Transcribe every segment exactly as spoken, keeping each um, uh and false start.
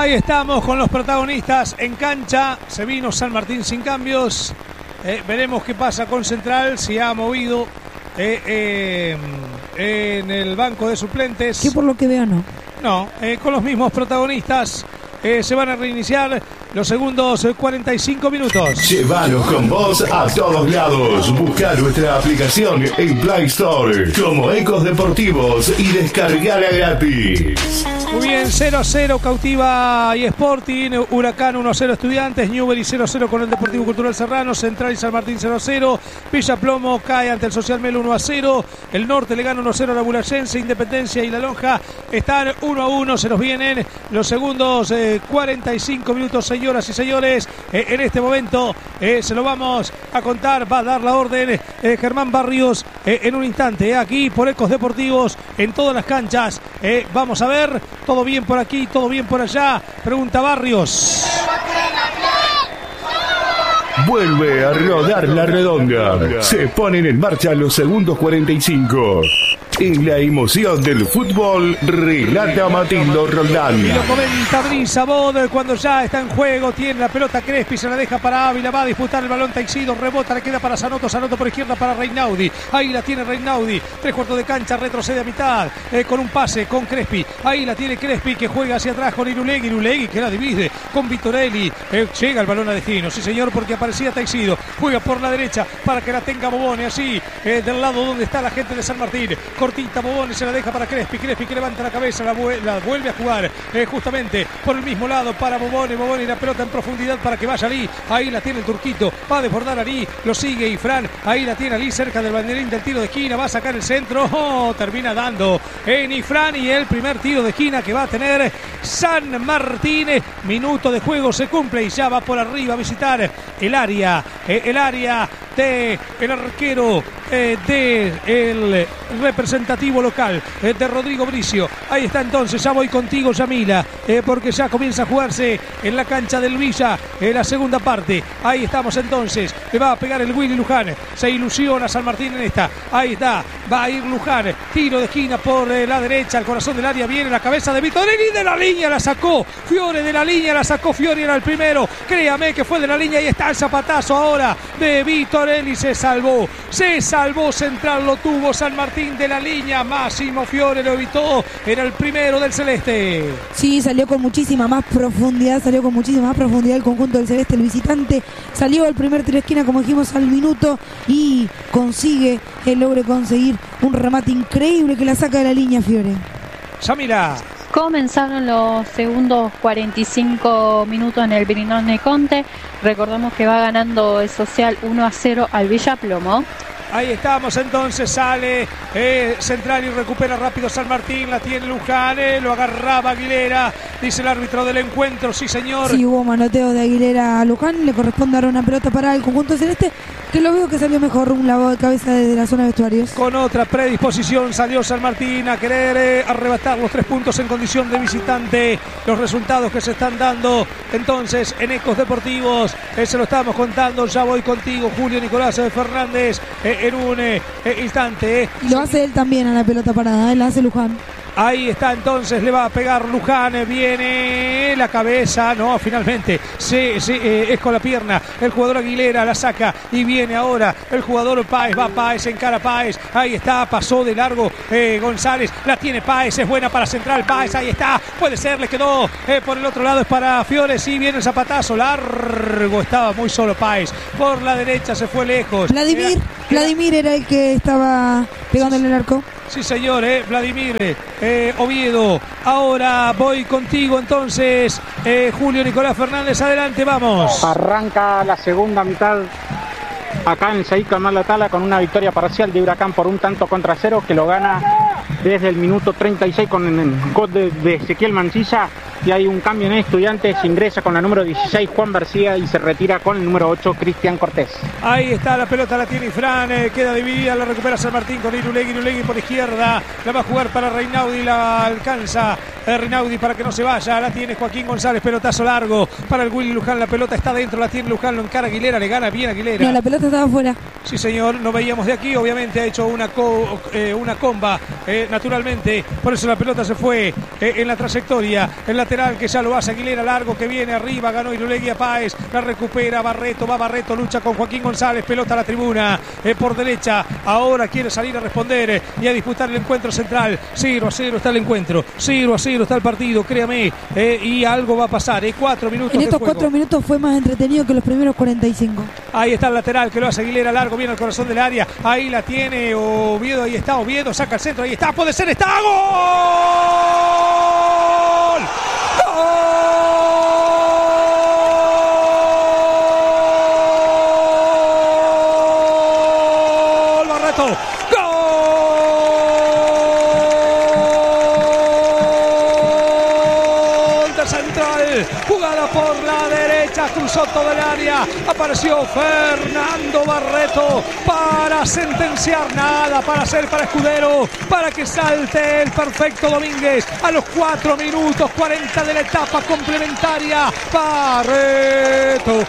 ahí estamos con los protagonistas en cancha. Se vino San Martín sin cambios. Eh, veremos qué pasa con Central, si ha movido eh, eh, en el banco de suplentes. Que por lo que veo no. No, eh, con los mismos protagonistas. Eh, se van a reiniciar los segundos eh, cuarenta y cinco minutos. Llévanos con vos a todos lados. Busca nuestra aplicación en Play Store como Ecos Deportivos y descargala gratis. Muy bien, cero a cero Cautiva y Sporting, Huracán uno a cero Estudiantes, Newbery cero a cero con el Deportivo Cultural Serrano, Central y San Martín cero a cero, Villa Plomo cae ante el Social Melo uno a cero, el Norte le gana uno a cero a la Bulayense, Independencia y La Lonja están uno a uno, se nos vienen los segundos eh, cuarenta y cinco minutos, señoras y señores, eh, en este momento eh, se lo vamos a contar, va a dar la orden eh, Germán Barrios eh, en un instante, eh, aquí por Ecos Deportivos, en todas las canchas, eh, vamos a ver. Todo bien por aquí, todo bien por allá. Pregunta Barrios. Vuelve a rodar la redonda. Se ponen en marcha los segundos cuarenta y cinco. En la emoción del fútbol, relata Matildo Roldán. Y lo comenta Brisa Bod cuando ya está en juego. Tiene la pelota Crespi, se la deja para Ávila. Va a disputar el balón Taixido. Rebota, le queda para Sanoto. Sanoto por izquierda para Reinaudi. Ahí la tiene Reinaudi. Tres cuartos de cancha, retrocede a mitad. Eh, con un pase con Crespi. Ahí la tiene Crespi que juega hacia atrás con Irulegui. Irulegui que la divide con Vitorelli. Eh, llega el balón a destino. Sí, señor, porque aparecía Taixido. Juega por la derecha para que la tenga Bobone. Así, eh, del lado donde está la gente de San Martín. Cortita Bobone, se la deja para Crespi, Crespi que levanta la cabeza, la, vu la vuelve a jugar eh, justamente por el mismo lado para Bobone, Bobone y la pelota en profundidad para que vaya Ali, ahí la tiene el turquito, va a desbordar Ali, lo sigue Ifrán, ahí la tiene Ali cerca del banderín del tiro de esquina, va a sacar el centro, oh, termina dando en Ifrán y el primer tiro de esquina que va a tener San Martín, minuto de juego se cumple y ya va por arriba a visitar el área, eh, el área de el arquero eh, de el representativo local eh, de Rodrigo Bricio. Ahí está entonces, ya voy contigo Yamila, eh, porque ya comienza a jugarse en la cancha del Villa en la segunda parte. Ahí estamos entonces, le va a pegar el Willy Luján, se ilusiona San Martín en esta, ahí está, va a ir Luján, tiro de esquina por eh, la derecha, al corazón del área viene la cabeza de Vitorelli, de la línea la sacó Fiore, de la línea la sacó Fiore, era el primero, créame que fue de la línea y está el zapatazo ahora de Vitorelli, se salvó, se salvó Central, lo tuvo San Martín de la línea, Máximo Fiore lo evitó, era el primero del Celeste. Sí, salió con muchísima más profundidad, salió con muchísima más profundidad el conjunto del Celeste, el visitante salió al primer tiro de esquina como dijimos al minuto y consigue, él logra conseguir un remate increíble que la saca de la línea Fiore. Yamila. Comenzaron los segundos cuarenta y cinco minutos en el Brindón de Conte. Recordamos que va ganando el Social uno a cero al Villa Plomo. Ahí estamos entonces, sale eh, Central y recupera rápido San Martín, la tiene Luján, eh, lo agarraba Aguilera, dice el árbitro del encuentro, sí señor. Sí, hubo manoteo de Aguilera a Luján, le corresponde dar una pelota para el conjunto celeste, que lo veo que salió mejor un lavado de cabeza desde la zona de vestuarios. Con otra predisposición salió San Martín a querer eh, arrebatar los tres puntos en condición de visitante, los resultados que se están dando entonces en Ecos Deportivos, eh, se lo estamos contando, ya voy contigo Julio Nicolás Fernández, eh, en un eh, instante. Eh. Y lo hace él también a la pelota parada, él la hace Luján. Ahí está entonces, le va a pegar Luján, viene la cabeza, no, finalmente, se, se, eh, es con la pierna, el jugador Aguilera la saca y viene ahora el jugador Páez, va Páez, encara Páez, ahí está, pasó de largo eh, González, la tiene Páez, es buena para Central, Páez, ahí está, puede ser, le quedó eh, por el otro lado, es para Fiore, sí, viene el zapatazo, largo, estaba muy solo Páez, por la derecha se fue lejos. Vladimir, era, Vladimir era el que estaba pegándole el arco. Sí, señor, eh, Vladimir eh, Oviedo. Ahora voy contigo entonces, eh, Julio Nicolás Fernández, adelante, vamos. Arranca la segunda mitad acá en Saíd Kamal Atala con una victoria parcial de Huracán por un tanto contra cero que lo gana desde el minuto treinta y seis con el gol de, de Ezequiel Mancilla. Y hay un cambio en Estudiantes, ingresa con la número dieciséis Juan García y se retira con el número ocho Cristian Cortés. Ahí está la pelota, la tiene Ifrán, eh, queda dividida, la recupera San Martín con Irulegui, Irulegui por izquierda, la va a jugar para Reinaudi, la alcanza eh, Reinaudi para que no se vaya, la tiene Joaquín González, pelotazo largo para el Willy Luján, la pelota está dentro, la tiene Luján, lo encara Aguilera, le gana bien Aguilera. No, la pelota estaba afuera. Sí señor, no veíamos de aquí, obviamente ha hecho una, co, eh, una comba, eh, naturalmente, por eso la pelota se fue eh, en la trayectoria. El lateral que ya lo hace Aguilera, largo que viene arriba, ganó Irulegui a Páez, la recupera Barreto, va Barreto, lucha con Joaquín González, pelota a la tribuna, eh, por derecha, ahora quiere salir a responder eh, y a disputar el encuentro central. Cero a cero está el encuentro, cero a cero está el partido, créame, eh, y algo va a pasar, eh, cuatro minutos en de estos juego. cuatro minutos fue más entretenido que los primeros cuarenta y cinco. Ahí está el lateral que lo hace Aguilera, largo, viene al corazón del área, ahí la tiene Oviedo, ahí está Oviedo, saca el centro, ahí está, puede ser, está, ¡gol! ¡Gol! Barreto, gol de Central, jugada por la derecha, cruzó todo el área, apareció Fernando Barreto para sentenciar, nada para hacer para Escudero, para que salte el perfecto Domínguez a los cuatro minutos cuarenta de la etapa complementaria. Barreto,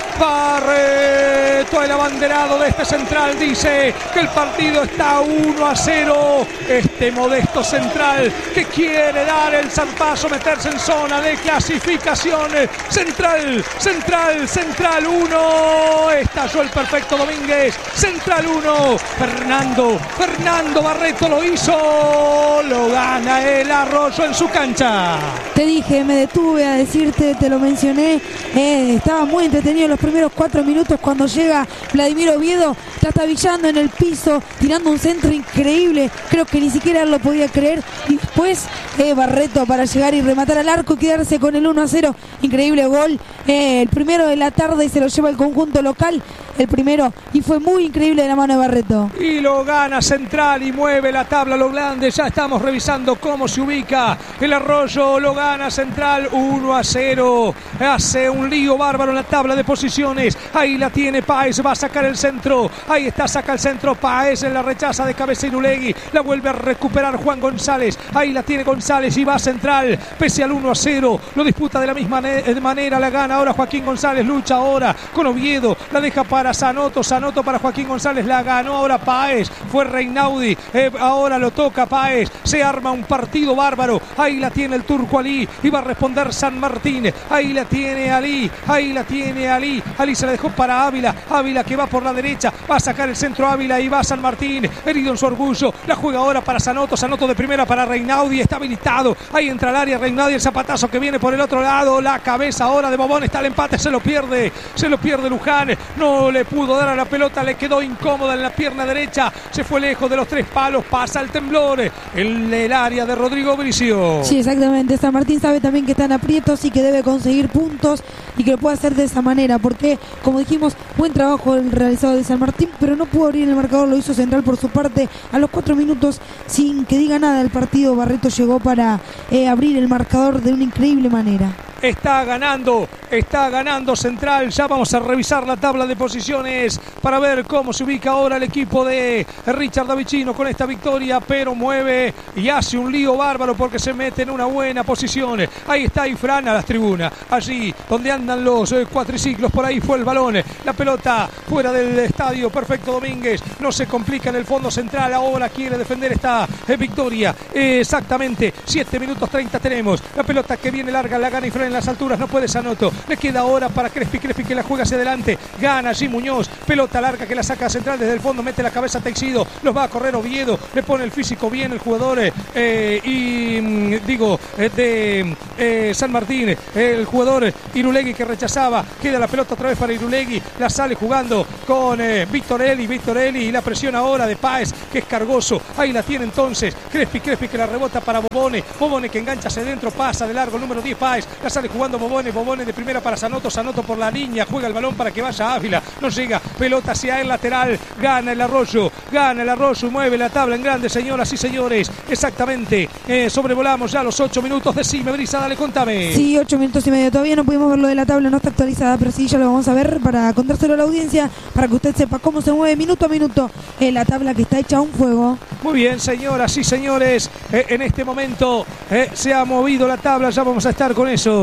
Barreto, el abanderado de este Central, dice que el partido está uno a cero. Este modesto Central que quiere dar el zarpazo, meterse en zona de clasificación. Central, Central, Central uno. Estalló el perfecto Domínguez. Central uno. Fernando, Fernando Barreto lo hizo. Lo gana el Arroyo en su cancha. Te dije, me detuve a decirte, te lo mencioné. Eh, estaba muy entretenido los primeros cuatro minutos cuando llega Vladimir Oviedo, trastabillando en el piso, tirando un centro increíble. Creo que ni siquiera lo podía creer. Y después eh, Barreto para llegar y rematar al arco y quedarse con el uno a cero. Increíble gol. Eh, el primero de la tarde se lo lleva el conjunto local. El primero, y fue muy increíble de la mano de Barreto. Y lo gana Central y mueve la tabla lo grande. Ya estamos revisando cómo se ubica el Arroyo. Lo gana Central uno a cero. Hace un lío bárbaro en la tabla de posiciones. Ahí la tiene Páez, va a sacar el centro. Ahí está, saca el centro Páez, en la rechaza de cabeza Irulegui. La vuelve a recuperar Juan González. Ahí la tiene González y va Central. Pese al uno a cero, lo disputa de la misma manera. La gana ahora Joaquín González. Lucha ahora con Oviedo. La deja para Sanoto, Sanoto para Joaquín González, la ganó ahora Páez, fue Reinaudi, eh, ahora lo toca Páez, se arma un partido bárbaro, ahí la tiene el turco Ali, y va a responder San Martín, ahí la tiene Ali, ahí la tiene Ali, Ali se la dejó para Ávila, Ávila que va por la derecha, va a sacar el centro Ávila y va San Martín, herido en su orgullo, la juega ahora para Sanoto, Sanoto de primera para Reinaudi, está habilitado, ahí entra al área Reinaudi, el zapatazo que viene por el otro lado, la cabeza ahora de Bobón, está el empate, se lo pierde, se lo pierde Luján, no le pudo dar a la pelota, le quedó incómoda en la pierna derecha, se fue lejos de los tres palos, pasa el temblor en el área de Rodrigo Bricio. Sí, exactamente, San Martín sabe también que están aprietos y que debe conseguir puntos y que lo puede hacer de esa manera, porque como dijimos, buen trabajo el realizado de San Martín, pero no pudo abrir el marcador, lo hizo Central por su parte, a los cuatro minutos, sin que diga nada el partido, Barreto llegó para eh, abrir el marcador de una increíble manera. Está ganando, está ganando Central. Ya vamos a revisar la tabla de posiciones para ver cómo se ubica ahora el equipo de Richard Davicino con esta victoria, pero mueve y hace un lío bárbaro porque se mete en una buena posición. Ahí está Ifrán a las tribunas, allí donde andan los eh, cuatriciclos, por ahí fue el balón, la pelota fuera del estadio, perfecto Domínguez, no se complica en el fondo Central, ahora quiere defender esta eh, victoria, eh, exactamente, siete minutos treinta tenemos, la pelota que viene larga, la gana Ifrán en las alturas, no puede Sanoto, le queda ahora para Crespi, Crespi que la juega hacia adelante, gana allí Muñoz, pelota larga que la saca Central desde el fondo, mete la cabeza a Teixido, los va a correr Oviedo, le pone el físico bien el jugador eh, y mm, digo eh, de eh, San Martín, eh, el jugador Irulegui que rechazaba, queda la pelota otra vez para Irulegui, la sale jugando con eh, Victorelli, Victorelli y la presión ahora de Páez que es cargoso, ahí la tiene entonces Crespi, Crespi que la rebota para Bobone, Bobone que engancha hacia adentro, pasa de largo, número diez Páez, la sale jugando Bobone, Bobone de primera para Sanoto, Sanoto por la línea, juega el balón para que vaya Ávila, no llega, pelota hacia el lateral, gana el Arroyo, gana el Arroyo, mueve la tabla en grande, señoras y señores, exactamente, eh, sobrevolamos ya los ocho minutos, decime Brisa, dale, contame. Sí, ocho minutos y medio, todavía no pudimos ver lo de la tabla, no está actualizada, pero sí, ya lo vamos a ver para contárselo a la audiencia, para que usted sepa cómo se mueve minuto a minuto eh, la tabla que está hecha a un fuego. Muy bien, señoras y señores, eh, en este momento eh, se ha movido la tabla, ya vamos a estar con eso.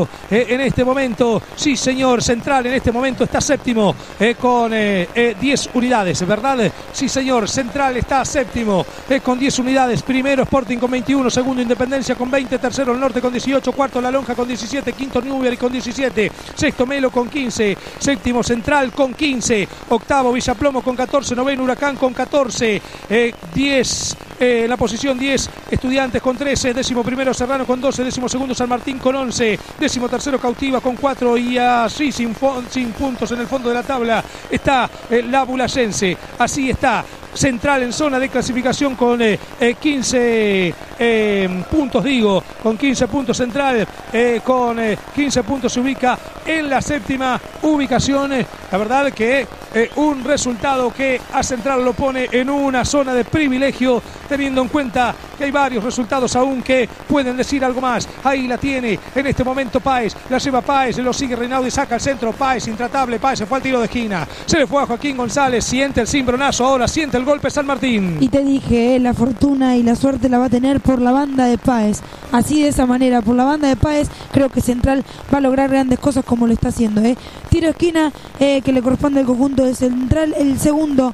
Central eh, en este momento, sí señor, Central en este momento está séptimo eh, con eh, eh, diez unidades, ¿verdad? Sí señor, Central está séptimo eh, con diez unidades, primero Sporting con veintiuno, segundo Independencia con veinte, tercero el Norte con dieciocho, cuarto La Lonja con diecisiete, quinto Newbery con diecisiete, sexto Melo con quince, séptimo Central con quince, octavo Villaplomo con catorce, noveno Huracán con catorce, eh, diez eh, en la posición diez Estudiantes con trece, décimo primero Serrano con doce, décimo segundo San Martín con once, décimo tercero Cautiva con cuatro y así sin, sin puntos en el fondo de la tabla está eh, la Bulayense. Así está Central en zona de clasificación con eh, eh, quince eh, puntos, digo, con quince puntos Central, eh, con eh, quince puntos se ubica en la séptima ubicación. La verdad que eh, un resultado que a Central lo pone en una zona de privilegio, teniendo en cuenta que hay varios resultados aún que pueden decir algo más. Ahí la tiene en este momento Páez, la lleva Páez, lo sigue Reinaudi, saca al centro, Páez intratable, Páez se fue al tiro de esquina, se le fue a Joaquín González, siente el cimbronazo, ahora siente el golpe San Martín. Y te dije, eh, la fortuna y la suerte la va a tener por la banda de Páez, así de esa manera, por la banda de Páez creo que Central va a lograr grandes cosas como lo está haciendo. Eh. Tiro de esquina eh, que le corresponde al conjunto de Central, el segundo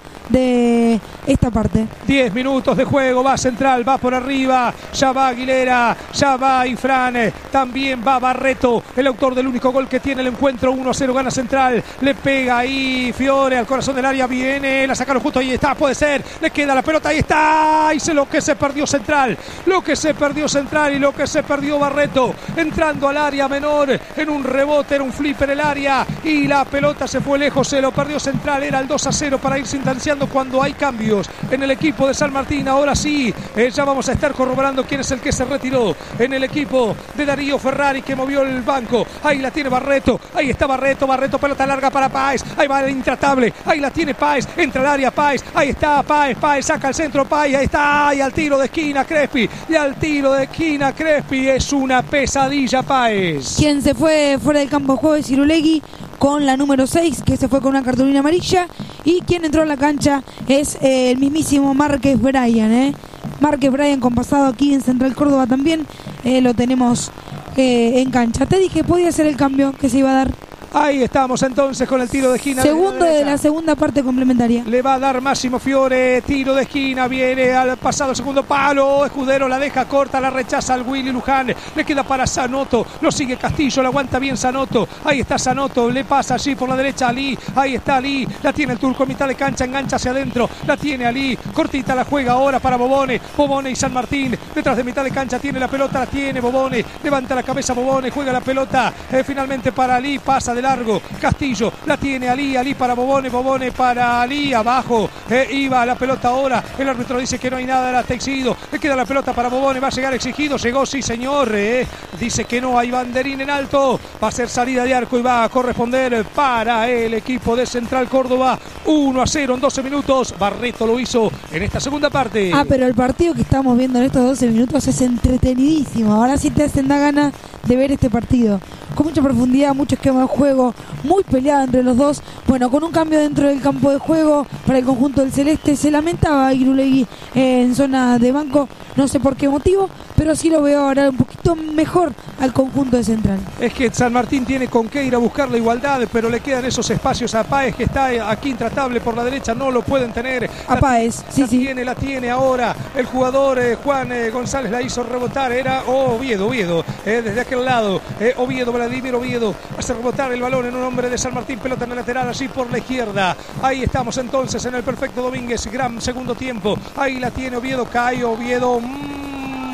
de esta parte. diez minutos de juego, va Central, va por arriba, ya va Aguilera, ya va Ifrán, también va Barreto, el autor del único gol que tiene el encuentro. Uno a cero gana Central, le pega ahí Fiore al corazón del área, viene, la sacaron justo, ahí está, puede ser, le queda la pelota, ahí está, y se lo que se perdió Central, lo que se perdió Central y lo que se perdió Barreto, entrando al área menor, en un rebote, era un flip en el área, y la pelota se fue lejos, se lo perdió Central, era el dos a cero para ir sentenciando cuando hay cambios en el equipo de San Martín. Ahora sí, eh, ya vamos a estar corroborando quién es el que se retiró en el equipo de Darío Ferrari, que movió el banco. Ahí la tiene Barreto, ahí está Barreto, Barreto, pelota larga para Páez, ahí va el intratable, ahí la tiene Páez, entra al área Páez, ahí está Páez, Páez saca el centro Páez, ahí está, y al tiro de esquina Crespi, y al tiro de esquina Crespi, es una pesadilla Páez. Quien se fue fuera del campo de juego es Irulegui con la número seis, que se fue con una cartulina amarilla, y quien entró a la cancha es eh, el mismísimo Márquez Bryan, eh. Márquez Bryan con pasado aquí en Central Córdoba también, eh, lo tenemos eh, en cancha. Te dije, podía ser el cambio que se iba a dar. Ahí estamos entonces con el tiro de esquina. Segundo de, de la segunda parte complementaria. Le va a dar Máximo Fiore, tiro de esquina, viene al pasado segundo palo, Escudero la deja corta, la rechaza al Willy Luján, le queda para Zanotto, lo sigue Castillo, la aguanta bien Zanotto, ahí está Zanotto, le pasa allí por la derecha a Ali, ahí está Ali, la tiene el turco, mitad de cancha, engancha hacia adentro, la tiene Ali, cortita la juega ahora para Bobone, Bobone y San Martín, detrás de mitad de cancha tiene la pelota, la tiene Bobone, levanta la cabeza Bobone, juega la pelota, eh, finalmente para Ali, pasa de largo, Castillo, la tiene Ali, Ali para Bobone, Bobone para Ali, abajo, eh, iba la pelota ahora, el árbitro dice que no hay nada, está exigido, le queda la pelota para Bobone, va a llegar exigido, llegó, sí señor, eh, dice que no, hay banderín en alto, va a ser salida de arco y va a corresponder para el equipo de Central Córdoba, uno a cero en doce minutos, Barreto lo hizo en esta segunda parte. Ah, pero el partido que estamos viendo en estos doce minutos es entretenidísimo, ahora sí te hacen da ganas de ver este partido, con mucha profundidad, mucho esquema de juego, muy peleado entre los dos. Bueno, con un cambio dentro del campo de juego para el conjunto del Celeste, se lamentaba Irulegui eh, en zona de banco, no sé por qué motivo, pero sí lo veo ahora un poquito mejor al conjunto de Central. Es que San Martín tiene con qué ir a buscar la igualdad, pero le quedan esos espacios a Páez, que está aquí intratable por la derecha, no lo pueden tener. A Páez, sí, la sí. Tiene, la tiene ahora el jugador eh, Juan eh, González, la hizo rebotar, era oh, Oviedo, Oviedo, eh, desde aquel lado, eh, Oviedo, Vladimir Oviedo, hace rebotar el balón en un hombre de San Martín, pelota en el lateral, así por la izquierda. Ahí estamos entonces en el perfecto Domínguez, gran segundo tiempo, ahí la tiene Oviedo, cae Oviedo, mmm,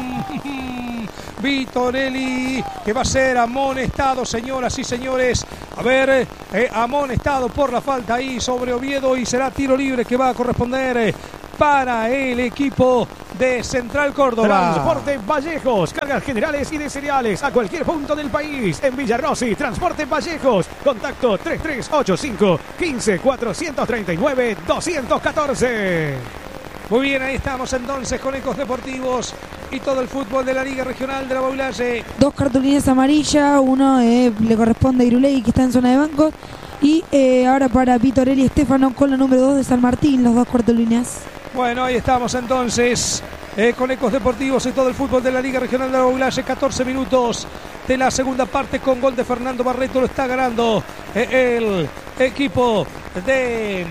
Vitorelli, que va a ser amonestado, señoras y señores. A ver, eh, amonestado por la falta ahí sobre Oviedo, y será tiro libre que va a corresponder eh, para el equipo de Central Córdoba. Transporte Vallejos, cargas generales y de cereales a cualquier punto del país. En Villarrossi, Transporte Vallejos. Contacto tres tres ocho cinco, uno cinco, cuatro tres nueve, dos uno cuatro. Muy bien, ahí estamos entonces con Ecos Deportivos y todo el fútbol de la Liga Regional de la Baulalle. Dos cartulinas amarillas, uno eh, le corresponde a Irulegui, que está en zona de bancos, y eh, ahora para Vitorelli Estefano con la número dos de San Martín, los dos cartulinas. Bueno, ahí estamos entonces eh, con Ecos Deportivos y todo el fútbol de la Liga Regional de la Baulaye. catorce minutos de la segunda parte con gol de Fernando Barreto. Lo está ganando eh, el equipo de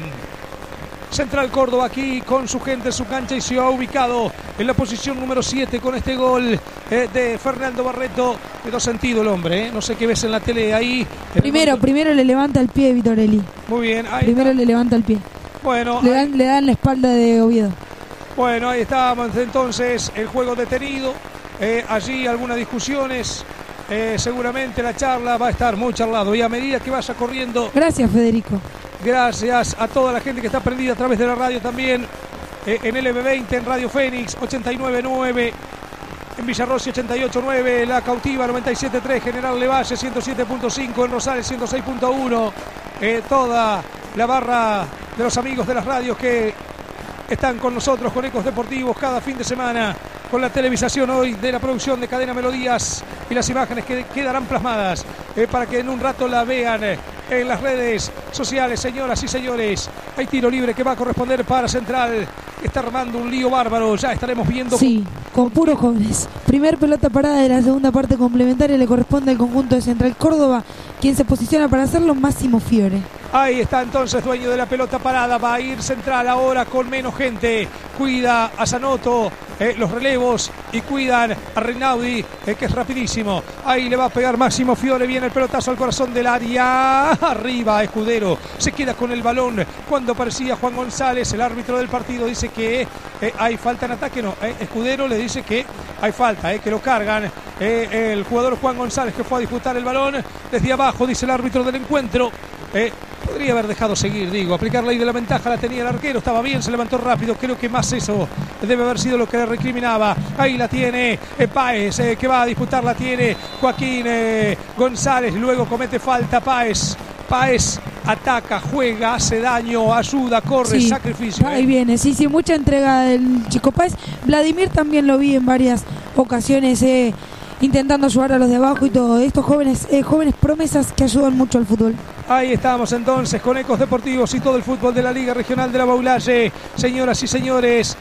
Central Córdoba aquí con su gente en su cancha y se ha ubicado en la posición número siete con este gol eh, de Fernando Barreto. Quedó sentido el hombre, ¿eh? No sé qué ves en la tele ahí. Primero, momento... primero le levanta el pie Vitorelli. Muy bien. Ahí primero está. le levanta el pie. Bueno, le ahí... dan, le dan la espalda de Oviedo. Bueno, ahí estábamos entonces, el juego detenido. Eh, allí algunas discusiones. Eh, seguramente la charla va a estar muy charlado y a medida que vaya corriendo. Gracias, Federico. Gracias a toda la gente que está prendida a través de la radio también. Eh, en L M veinte, en Radio Fénix ochenta y nueve punto nueve. En Villarrossi ochenta y ocho punto nueve. La Cautiva noventa y siete punto tres. General Levalle ciento siete punto cinco. En Rosales ciento seis punto uno. Eh, toda la barra de los amigos de las radios que están con nosotros con Ecos Deportivos cada fin de semana, con la televisación hoy de la producción de Cadena Melodías y las imágenes que quedarán plasmadas eh, para que en un rato la vean eh, en las redes sociales. Señoras y señores, hay tiro libre que va a corresponder para Central. Está armando un lío bárbaro, ya estaremos viendo. Sí, con puros jóvenes. Primer pelota parada de la segunda parte complementaria le corresponde al conjunto de Central Córdoba, quien se posiciona para hacerlo Máximo Fiore. Ahí está entonces dueño de la pelota parada, va a ir Central ahora con menos gente, cuida a Zanotto eh, los relevos y cuidan a Reinaudi eh, que es rapidísimo, ahí le va a pegar Máximo Fiore, viene el pelotazo al corazón del área, arriba Escudero, se queda con el balón cuando aparecía Juan González, el árbitro del partido dice que eh, hay falta en ataque, no, eh, Escudero le dice que hay falta, eh, que lo cargan, eh, el jugador Juan González que fue a disputar el balón desde abajo, dice el árbitro del encuentro. Eh, podría haber dejado seguir, digo, aplicar la ley de la ventaja la tenía el arquero, estaba bien, se levantó rápido, creo que más eso debe haber sido lo que le recriminaba. Ahí la tiene eh, Páez, eh, que va a disputar, la tiene Joaquín eh, González, luego comete falta Páez, Páez ataca, juega, hace daño, ayuda, corre, sí, sacrificio. Ahí eh. viene, sí, sí, mucha entrega del chico Páez. Vladimir también lo vi en varias ocasiones, eh, intentando ayudar a los de abajo y todo. Estos jóvenes, eh, jóvenes promesas que ayudan mucho al fútbol. Ahí estamos entonces con Ecos Deportivos y todo el fútbol de la Liga Regional de la Baulaye. Señoras y señores,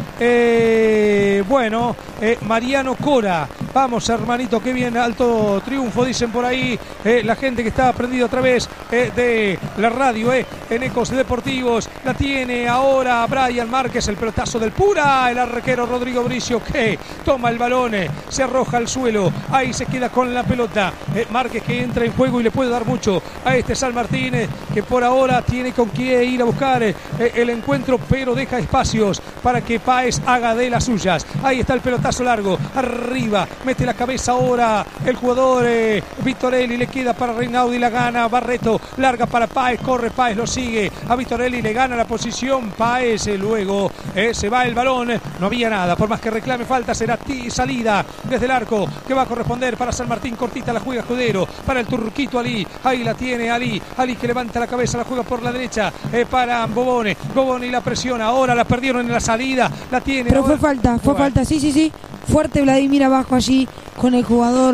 eh, bueno, eh, Mariano Cora. Vamos, hermanito, qué bien, alto triunfo, dicen por ahí eh, la gente que está prendida a través eh, de la radio eh, en Ecos Deportivos. La tiene ahora Brian Márquez, el pelotazo del Pura, el arquero Rodrigo Bricio que toma el balón, eh, se arroja al suelo, ahí se queda con la pelota. Eh, Márquez que entra en juego y le puede dar mucho a este San Martín, que por ahora tiene con quién ir a buscar eh, el encuentro, pero deja espacios para que Páez haga de las suyas. Ahí está el pelotazo largo, arriba, mete la cabeza ahora el jugador eh, Vitorelli, le queda para Reinaudi, la gana Barreto, larga para Páez, corre Páez, lo sigue a Vitorelli, le gana la posición Páez, eh, luego eh, se va el balón, no había nada, por más que reclame falta, será t- salida desde el arco, que va a corresponder para San Martín, cortita la juega Escudero, para el turquito Ali, ahí la tiene Ali, Ali que levanta la cabeza, la juega por la derecha eh, para Bobone, Bobone la presiona, ahora la perdieron en la salida, la tiene. Pero ahora... fue falta, fue bueno. falta, sí, sí, sí. Fuerte Vladimir abajo allí con el jugador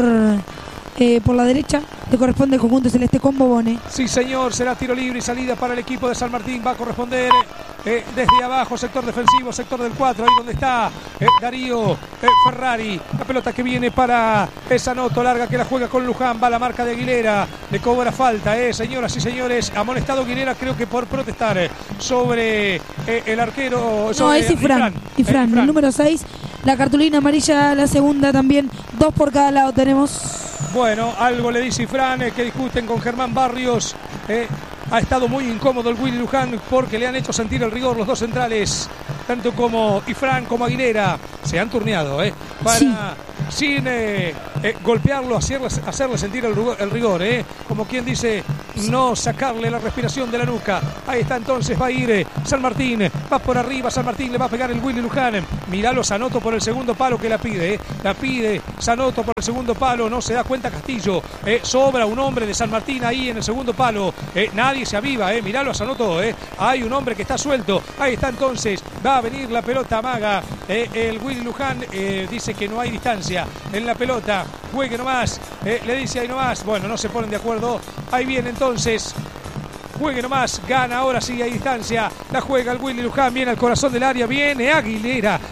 eh, por la derecha. Le corresponde el conjunto celeste con Bobone. Sí, señor, será tiro libre y salida para el equipo de San Martín. Va a corresponder eh, desde abajo, sector defensivo, sector del cuatro, ahí donde está eh, Darío eh, Ferrari. La pelota que viene para Zanotto, larga que la juega con Luján. Va la marca de Aguilera, le cobra falta, eh, señoras y señores. Amonestado Aguilera, creo que por protestar eh, sobre eh, el arquero. No, sobre es Ifrán, Ifrán, Ifrán, eh, Ifrán. el número seis. La cartulina amarilla, la segunda también. Dos por cada lado tenemos. Bueno, algo le dice Ifrán, eh, que discuten con Germán Barrios. Eh, ha estado muy incómodo el Willy Luján porque le han hecho sentir el rigor los dos centrales, tanto como Ifrán como Aguilera. Se han turneado, eh, para sí. sin eh, eh, golpearlo, hacerle, hacerle sentir el rigor, el rigor eh, como quien dice, no sacarle la respiración de la nuca. Ahí está entonces, va a ir eh, San Martín, va por arriba San Martín, le va a pegar el Willy Luján. Miralo Zanotto por el segundo palo que la pide, eh. la pide Zanotto por el segundo palo, no se da cuenta Castillo, eh. sobra un hombre de San Martín ahí en el segundo palo, eh. nadie se aviva, eh. miralo a Zanotto, eh. hay un hombre que está suelto, ahí está entonces, va a venir la pelota amaga, eh. el Willy Luján eh, dice que no hay distancia en la pelota, juegue nomás, eh. le dice ahí nomás, bueno, no se ponen de acuerdo, ahí viene entonces. Juegue nomás, gana ahora sí, hay distancia. La juega el Willy Luján, viene al corazón del área, viene Aguilera.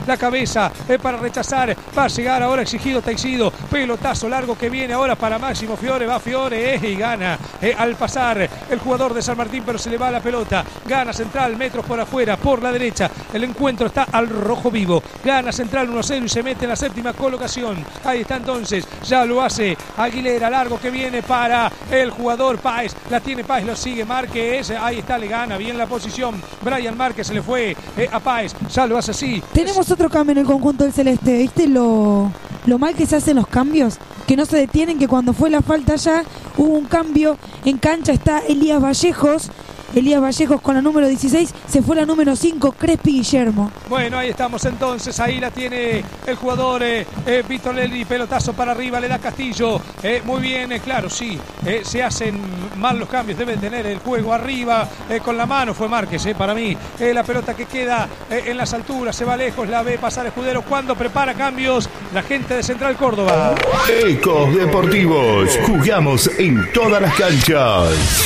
la cabeza eh, para rechazar, va a llegar ahora exigido Teixido, pelotazo largo que viene ahora para Máximo Fiore, va Fiore eh, y gana eh, al pasar el jugador de San Martín, pero se le va la pelota, gana Central, metros por afuera, por la derecha, el encuentro está al rojo vivo, gana Central uno a cero y se mete en la séptima colocación, ahí está entonces, ya lo hace Aguilera, largo que viene para el jugador Páez, la tiene Páez, lo sigue Márquez, ahí está, le gana bien la posición, Brian Márquez se le fue eh, a Páez, ya lo hace así. Tenemos otro cambio en el conjunto del Celeste, ¿viste lo, lo mal que se hacen los cambios? Que no se detienen, que cuando fue la falta ya hubo un cambio, en cancha está Elías Vallejos, Elías Vallejos con la número dieciséis, se fue la número cinco, Crespi Guillermo. Bueno, ahí estamos entonces, ahí la tiene el jugador eh, eh, Víctor Lelli, pelotazo para arriba, le da Castillo, eh, muy bien, eh, claro, sí, eh, se hacen mal los cambios, debe tener el juego arriba, eh, con la mano fue Márquez, eh, para mí, eh, la pelota que queda eh, en las alturas, se va lejos, la ve pasar Escudero, cuando prepara cambios, la gente de Central Córdoba. Ecos Deportivos, jugamos en todas las canchas.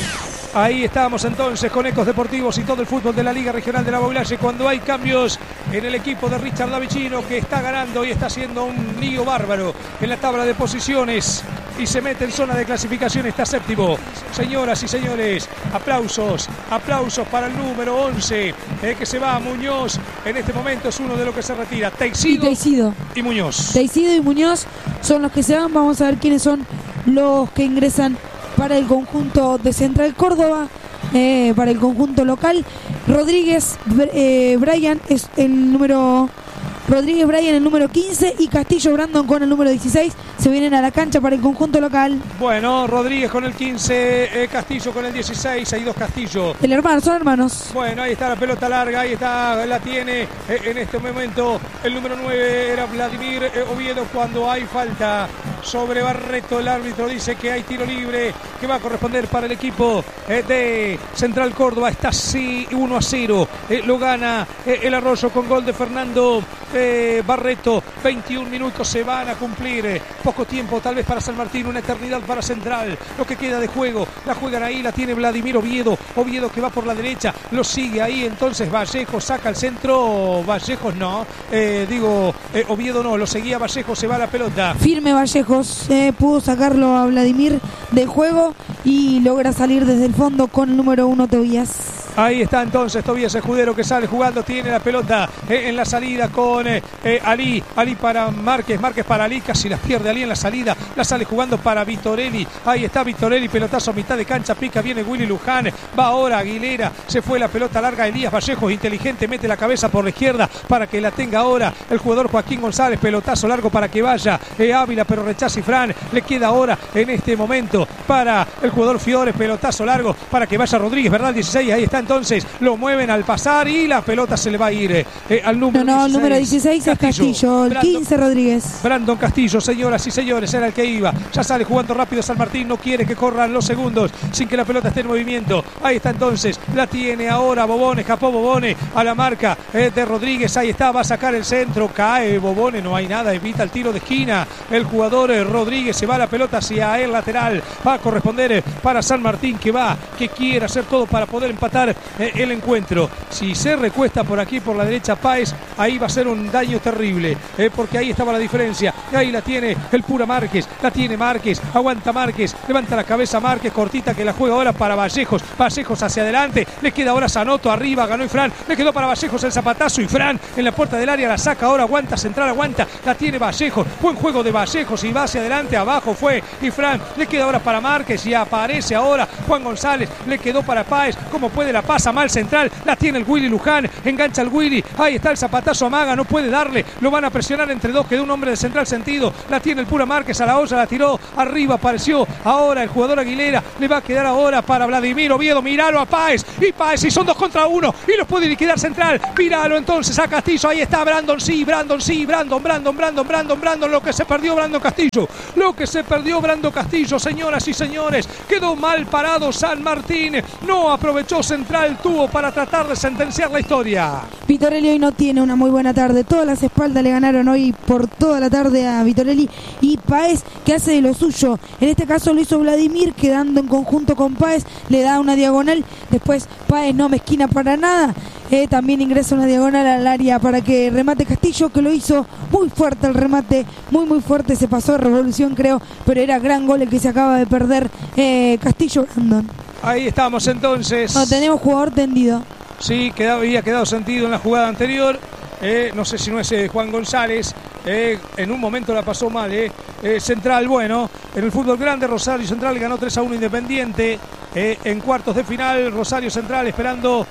Ahí estamos entonces con Ecos Deportivos y todo el fútbol de la Liga Regional de la Baulalle, cuando hay cambios en el equipo de Richard Davicino, que está ganando y está haciendo un lío bárbaro en la tabla de posiciones y se mete en zona de clasificación, está séptimo. Señoras y señores, aplausos, aplausos para el número once, eh, que se va a Muñoz, en este momento es uno de los que se retira, Teixido y, Teixido. y Muñoz. Teixido y Muñoz son los que se van, vamos a ver quiénes son los que ingresan para el conjunto de Central Córdoba, eh, para el conjunto local. Rodríguez eh, Brian es el número Rodríguez Brian el número quince y Castillo Brandon con el número dieciséis se vienen a la cancha para el conjunto local. Bueno, Rodríguez con el quince, eh, Castillo con el dieciséis, hay dos Castillo. El hermano, son hermanos. Bueno, ahí está la pelota larga, ahí está, la tiene eh, en este momento el número nueve, era Vladimir eh, Oviedo, cuando hay falta sobre Barreto, el árbitro dice que hay tiro libre que va a corresponder para el equipo eh, de Central Córdoba, está así uno a cero, eh, lo gana eh, el Arroyo con gol de Fernando eh, Barreto, veintiún minutos se van a cumplir, eh, poco tiempo tal vez para San Martín, una eternidad para Central, lo que queda de juego, la juegan ahí, la tiene Vladimir Oviedo, Oviedo que va por la derecha, lo sigue ahí, entonces Vallejos saca el centro, Vallejos no, eh, digo eh, Oviedo no, lo seguía Vallejos, se va la pelota. Firme Vallejos, eh, pudo sacarlo a Vladimir del juego y logra salir desde el fondo con el número uno, Tobías. Ahí está entonces Tobías Escudero que sale jugando, tiene la pelota eh, en la salida con eh, eh, Ali, Ali para Márquez, Márquez para Ali, casi la pierde Ali en la salida, la sale jugando para Vitorelli, ahí está Vitorelli, pelotazo a mitad de cancha, pica, viene Willy Luján, va ahora Aguilera, se fue la pelota larga, Elías Vallejos, inteligente, mete la cabeza por la izquierda para que la tenga ahora el jugador Joaquín González, pelotazo largo para que vaya eh, Ávila, pero rechaza y Fran, le queda ahora en este momento para el jugador Fiore, pelotazo largo para que vaya Rodríguez, ¿verdad? dieciséis, ahí está entonces, lo mueven al pasar y la pelota se le va a ir eh, al número no, no, dieciséis. El número dieciséis Castillo, es Castillo, el Brandon, quince Rodríguez. Brandon Castillo, señoras y señores, era el que iba, ya sale jugando rápido San Martín, no quiere que corran los segundos sin que la pelota esté en movimiento, ahí está entonces, la tiene ahora Bobone, escapó Bobone a la marca eh, de Rodríguez, ahí está, va a sacar el centro, cae Bobone, no hay nada, evita el tiro de esquina, el jugador eh, Rodríguez, se va la pelota hacia el lateral, va a corresponder eh, para San Martín, que va, que quiere hacer todo para poder empatar eh, el encuentro. Si se recuesta por aquí por la derecha Páez, ahí va a ser un daño terrible, eh, porque ahí estaba la diferencia, ahí la tiene el pura Márquez, la tiene Márquez, aguanta Márquez, levanta la cabeza Márquez, cortita que la juega ahora para Vallejos, Vallejos hacia adelante, le queda ahora Sanoto arriba, ganó y Fran, le quedó para Vallejos el zapatazo y Fran en la puerta del área la saca ahora, aguanta Central, aguanta, la tiene Vallejos, buen juego de Vallejos y va hacia adelante, abajo fue y Fran, le queda ahora para Márquez y aparece ahora Juan González, le quedó para Páez, como puede la pasa mal Central, la tiene el Willy Luján, engancha el Willy, ahí está el zapatazo, amaga, no puede darle, lo van a presionar entre dos, quedó un hombre de Central sentido, la tiene el pura Márquez a la olla, la tiró arriba, apareció ahora el jugador Aguilera, le va a quedar ahora para Vladimir Oviedo, miralo a Páez, y Páez, y son dos contra uno, y los puede liquidar Central, míralo entonces a Castillo, ahí está Brandon, sí, Brandon, sí, Brandon, Brandon, Brandon, Brandon, Brandon, lo que se perdió Brandon Castillo, lo que se perdió Brandon Castillo, señoras y señores, quedó mal parado San Martín, no aprovechó Central Central tuvo para tratar de sentenciar la historia. Vitorelli hoy no tiene una muy buena tarde. Todas las espaldas le ganaron hoy por toda la tarde a Vitorelli. Y Páez, que hace de lo suyo. En este caso lo hizo Vladimir, quedando en conjunto con Páez. Le da una diagonal. Después Páez no mezquina para nada. Eh, también ingresa una diagonal al área para que remate Castillo, que lo hizo muy fuerte el remate. Muy, muy fuerte. Se pasó de revolución, creo. Pero era gran gol el que se acaba de perder eh, Castillo Brandon. Ahí estamos entonces. No, tenemos jugador tendido. Sí, quedaba, había quedado sentido en la jugada anterior. Eh, no sé si no es eh, Juan González. Eh, en un momento la pasó mal. Eh. Eh, Central, bueno, en el fútbol grande, Rosario Central ganó tres a uno Independiente. Eh, en cuartos de final, Rosario Central esperando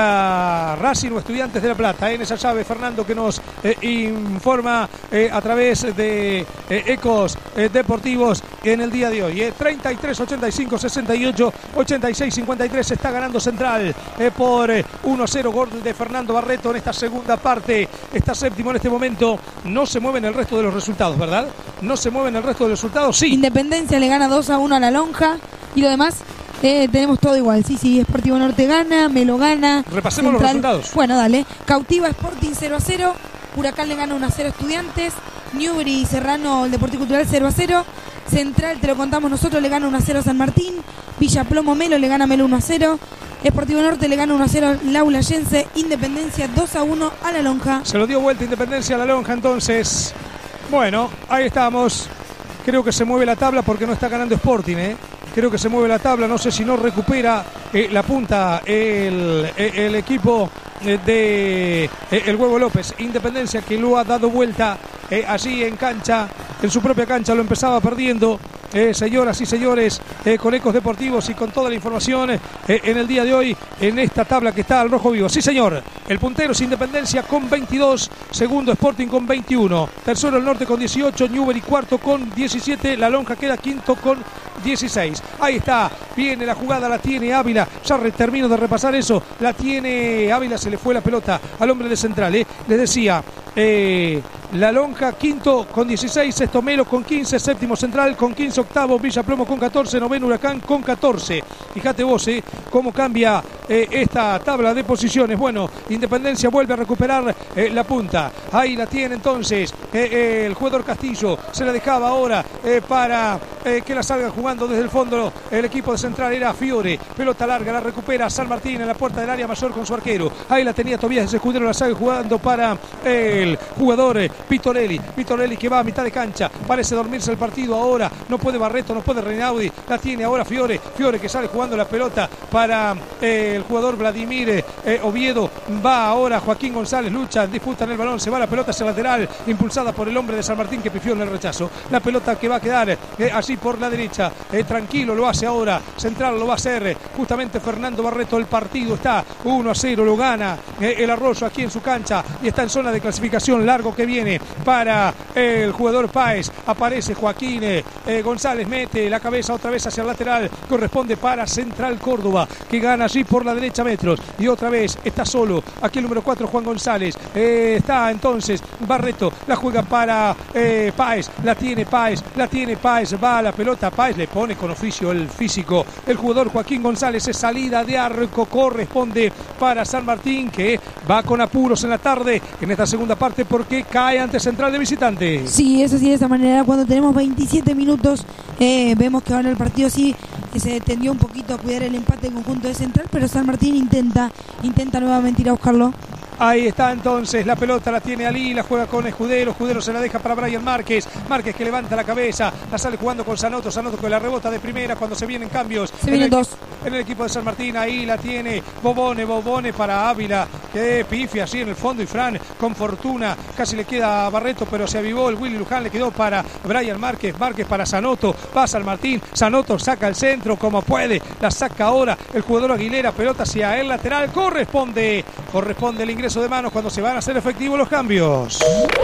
a Racing o Estudiantes de La Plata. Eh, en esa llave, Fernando, que nos eh, informa eh, a través de eh, Ecos eh, Deportivos en el día de hoy. Eh, treinta y tres, ochenta y cinco, sesenta y ocho, ochenta y seis, cincuenta y tres. Está ganando Central eh, por eh, uno a cero. Gol de Fernando Barreto en esta segunda parte. Está séptimo en este momento. No se mueven el resto de los resultados, ¿verdad? No se mueven el resto de los resultados, sí. Independencia le gana dos a uno a La Lonja. Y lo demás, eh, tenemos todo igual. Sí, sí, Sportivo Norte gana, Melo gana. Repasemos Central. los resultados. Bueno, dale. Cautiva Sporting cero a cero. Huracán le gana uno a cero a Estudiantes. Newbery y Serrano, el Deportivo Cultural cero a cero. Central, te lo contamos nosotros, le gana uno a cero a San Martín. Villa Plomo Melo le gana Melo uno a cero. Sportivo Norte le gana uno a cero a Laulayense. Independencia dos a uno a La Lonja. Se lo dio vuelta Independencia a La Lonja entonces. Bueno, ahí estamos. Creo que se mueve la tabla porque no está ganando Sporting, ¿eh? Creo que se mueve la tabla. No sé si no recupera eh, la punta el, el, el equipo eh, de eh, el Huevo López. Independencia, que lo ha dado vuelta eh, allí en cancha, en su propia cancha, lo empezaba perdiendo. Eh, señoras y señores, eh, con Ecos Deportivos y con toda la información eh, en el día de hoy, en esta tabla que está al rojo vivo. Sí, señor, el puntero es Independencia con veintidós, segundo Sporting con veintiuno, tercero el Norte con dieciocho, Newbery cuarto con diecisiete, La Lonja queda quinto con dieciséis. Ahí está, viene la jugada, la tiene Ávila, ya re, termino de repasar eso, la tiene Ávila, se le fue la pelota al hombre de Central, eh. les decía, eh, La Lonja quinto con dieciséis, sexto Melo con quince, séptimo Central con quince, octavo Villa Plomo con catorce, noveno Huracán con catorce. Fíjate vos eh, cómo cambia eh, esta tabla de posiciones. Bueno, Independencia vuelve a recuperar eh, la punta. Ahí la tiene entonces eh, eh, el jugador Castillo. Se la dejaba ahora eh, para eh, que la salga jugando desde el fondo. El equipo de Central era Fiore. Pelota larga, la recupera San Martín en la puerta del área mayor con su arquero. Ahí la tenía Tobías Escudero, la saga jugando para el jugador eh, Vitorelli. Vitorelli que va a mitad de cancha. Parece dormirse el partido ahora. No puede Barreto, no puede Reinaudi. La tiene ahora Fiore. Fiore que sale jugando la pelota para eh, el jugador Vladimir eh, Oviedo. Va ahora Joaquín González. Lucha, disputan el balón. Se va la pelota hacia el lateral. Impulsada por el hombre de San Martín que pifió en el rechazo. La pelota que va a quedar eh, así por la derecha. Eh, tranquilo lo hace ahora. Central lo va a hacer eh, justamente Fernando Barreto. El partido está uno a cero. Lo gana eh, el Arroyo aquí en su cancha. Y está en zona de clasificación. Largo que viene para eh, el jugador Páez. Aparece Joaquín eh, eh, González. Mete la cabeza otra vez hacia el lateral. Corresponde para Central Córdoba, que gana allí por la derecha metros. Y otra vez está solo aquí el número cuatro, Juan González. Eh, está entonces Barreto. La juega para eh, Páez. La tiene Páez. La tiene Páez. Va a la pelota. Páez le pone con oficio el físico. El jugador Joaquín González. Es salida de arco. Corresponde para San Martín, que va con apuros en la tarde en esta segunda parte porque cae ante Central de visitante. Sí, es así de esa manera. Cuando tenemos veintisiete minutos, eh, vemos que ahora el partido sí se tendió un poquito a cuidar el empate en conjunto de Central, pero San Martín intenta, intenta nuevamente ir a buscarlo. Ahí está entonces, la pelota la tiene Ali, la juega con Escudero, Escudero se la deja para Brian Márquez, Márquez que levanta la cabeza, la sale jugando con Sanoto, Sanoto que la rebota de primera cuando se vienen cambios. Se vienen el, dos. En el equipo de San Martín, ahí la tiene Bobone, Bobone para Ávila, que pifia así en el fondo y Fran con fortuna, casi le queda a Barreto, pero se avivó el Willy Luján, le quedó para Brian Márquez, Márquez para Sanoto, va San Martín, Sanoto saca el centro como puede, la saca ahora el jugador Aguilera, pelota hacia el lateral, corresponde, corresponde el ingreso de manos cuando se van a hacer efectivos los cambios.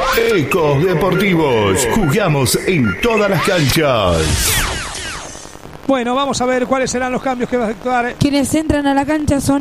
Ecos Deportivos, jugamos en todas las canchas. Bueno, vamos a ver cuáles serán los cambios que va a efectuar. Quienes entran a la cancha son